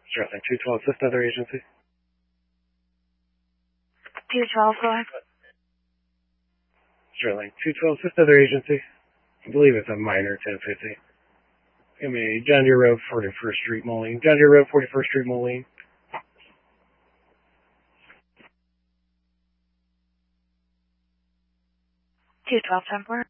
Sure thing. 212, assist other agency. 212, go ahead. Sure thing. 212, assist other agency. I believe it's a minor 1050. Give me John Deere Road, 41st Street, Moline. John Deere Road, 41st Street, Moline. 212, 10-4.